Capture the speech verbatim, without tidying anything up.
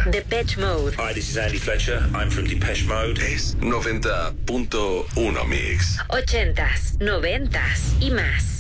Depeche Mode. Hi, this is Andy Fletcher. I'm from Depeche Mode. Es noventa punto uno Mix. Ochentas, noventas y más.